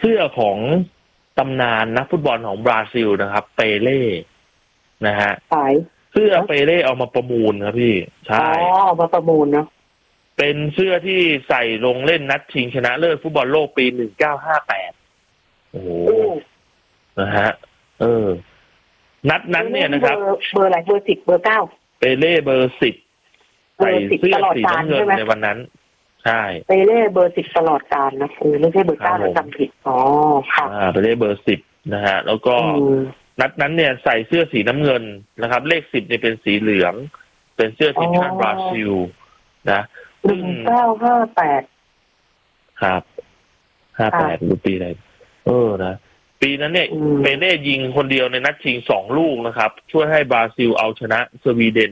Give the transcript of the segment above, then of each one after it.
สื้อของตำนานนักฟุตบอลของบราซิลนะครับเปเล่นะฮะเสื้อเปเล่เอามาประมูลครับพี่ใช่เอามาประมูลเนาะเป็นเสื้อที่ใส่ลงเล่นนัดชิงชนะเลิศฟุตบอลโลกปี1958โอ้โหนะฮะนัดนั้นเนี่ยนะครับเบอร์อะไรเบอร์10เบอร์9 เปเล่เบอร์10ใส่เสื้อสีน้ำเงินในวันนั้นใช่เปเล่เบอร์10ตลอดกาลนะไม่ใช่เบอร์9เราจำผิดค่ะเปเล่เบอร์10นะฮะแล้วก็นัดนั้นเนี่ยใส่เสื้อสีน้ำเงินนะครับเลข10เนี่ยเป็นสีเหลืองเป็นเสื้อทีมชาติบราซิลนะ 1958 ครับ58ดูปีอะไรนะปีนั้นเนี่ยเปเล่ยิงคนเดียวในนัดชิง2ลูกนะครับช่วยให้บราซิลเอาชนะสวีเดน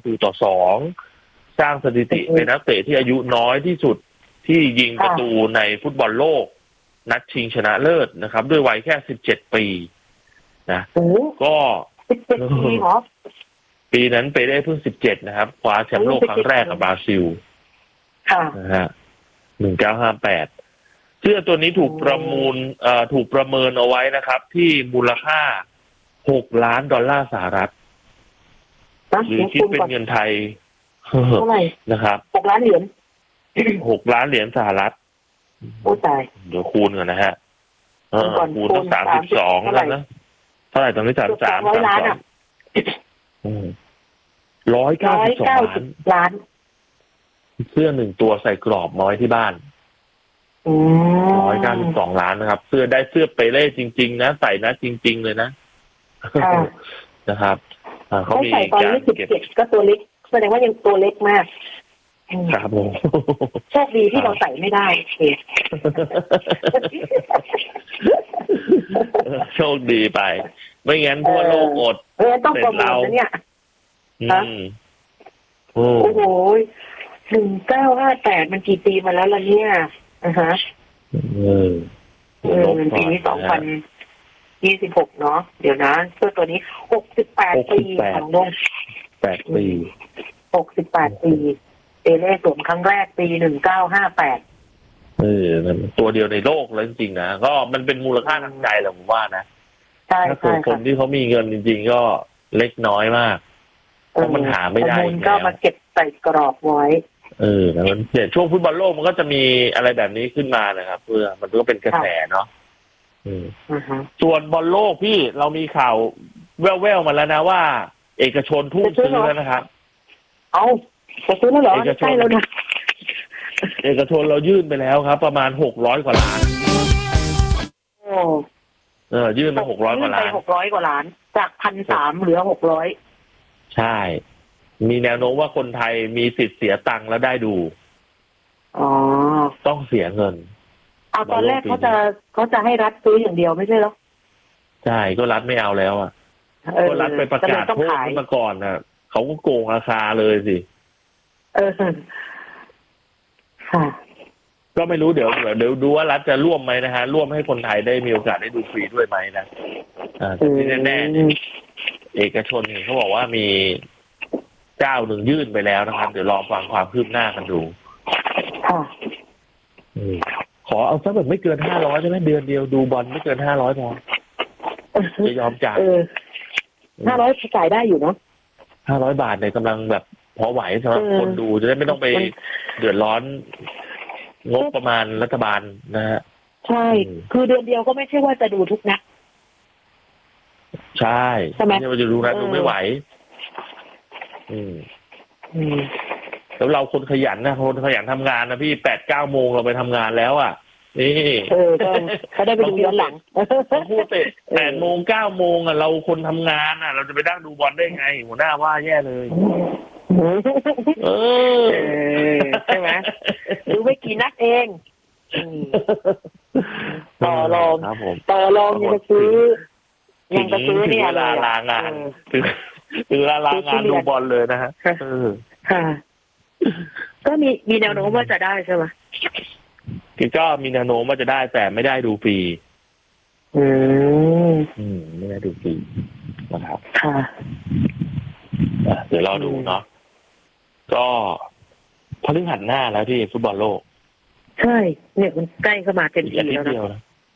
5-2สร้างสถิติเป็นนักเตะที่อายุน้อยที่สุดที่ยิงประตูในฟุตบอลโลกนัดชิงชนะเลิศนะครับด้วยวัยแค่17ปีนะก็ปีนั้นเปเล่เพิ่ง17นะครับคว้าแชมป์โลกครั้งแรกกับบราซิลนะฮะ1958เสื้อตัวนี้ถูกประเมินเอาไว้นะครับที่มูลค่า$6 ล้านหรือคิดเป็นเงินไทยเท่าไหร่นะครับ 6 ล้านเหรียญ 6 ล้านเหรียญสหรัฐโอ้ตายเดี๋ยวคูณกันนะฮะคูณตั้ง32แล้วนะเท่าไหร่ตอนนี้33 ล้าน 192 ล้านเสื้อ1ตัวใส่กรอบมาไว้ที่บ้าน192 ล้านนะครับเสื้อเปเล่จริงๆนะใส่นะจริงๆเลยนะนะครับเขามีการเก็บก็ตัวเล็กแสดงว่ายังตัวเล็กมากครับผมโชคดีที่เราใส่ไม่ได้โชคดีไปไม่งั้นทั่วโลกอดต้องประมูลนะเนี่ยโอ้โห1958มันกี่ปีมาแล้วล่ะเนี่ยปีนี้2026เนาะเดี๋ยวนะเสื้อตัวนี้68ปีของวง 8ปี 68ปีเปเล่สวมครั้งแรกปี1958 ตัวเดียวในโลกเลยจริงๆนะก็มันเป็นมูลค่าทางใจแหละผมว่านะถ้าส่วนคนที่เขามีเงินจริงๆก็เล็กน้อยมากเพราะมันหาไม่ได้ก็มาเก็บใส่กรอบไว้แล้วมันเดี๋ยวช่วงฟุตบอลโลกมันก็จะมีอะไรแบบนี้ขึ้นมานะครับเพื่อมันก็เป็นกระแสเนาะส่วนบอลโลกพี่เรามีข่าวแว่วๆมาแล้วนะว่าเอกชนทุ่มซื้อแล้วนะครับจะซื้อแล้วเหรอใช่แล้วนะเอกชนเรายื่นไปแล้วครับประมาณ600 กว่าล้านยื่นไป600 กว่าล้าน 600 กว่าล้านจาก 1,300 เหลือ600 ใช่มีแนวโน้มว่าคนไทยมีสิทธิ์เสียตังค์แล้วได้ดูต้องเสียเงินตอนแรกเขาจะให้รัฐซื้ออย่างเดียวไม่ใช่หรอใช่ก็รัฐไม่เอาแล้วก็รัฐไปประกาศโทษมาก่อนเขาก็โกงราคาเลยสิค่ะก็ไม่รู้เดี๋ยวดูว่ารัฐจะร่วมไหมนะฮะร่วมให้คนไทยได้มีโอกาสได้ดูฟรีด้วยไหมนะที่แน่ๆเอกชนเขาบอกว่ามีเจ้าหนึ่งยื่นไปแล้วนะครับเดี๋ยวรอฟังความคืบหน้ากันดูขอเอาสักแบบไม่เกิน500ใช่ไหมเดือนเดียวดูบอลไม่เกิน500พอจะยอมจ่าย 500จ่ายได้อยู่เนาะ 500 บาทเนี่ยกำลังแบบพอไหวสำหรับคนดูจะได้ไม่ต้องไปเดือดร้อนงบประมาณรัฐบาลนะฮะใช่คือเดือนเดียวก็ไม่ใช่ว่าจะดูทุกนัดใช่ไม่ใช่ว่าจะดูนัดดูไม่ไหวแล้วเราคนขยันนะคนขยันทำงานนะพี่8-9 โมงเราไปทำงานแล้วนี่เขาได้ไปดูย้อนหลังพูด8 โมง 9 โมงเราคนทำงานเราจะไปนั่งดูบอลได้ไงหัวหน้าว่าแย่เลยใช่ไหมดูไม่กี่นัดเองต่อรองยังจะซื้อเนี่ยเวลาลางานถึงเวลาลางานดูบอลเลยนะฮะก็มีแนวโน้มว่าจะได้ใช่ไหมก็มีแนวโน้มว่าจะได้แต่ไม่ได้ดูฟรีไม่ได้ดูฟรีนะครับเดี๋ยวรอดูเนาะก็พฤหัสหน้าแล้วที่ฟุตบอลโลกใช่เนี่ยมันใกล้เข้ามาเต็มทีแล้วนะ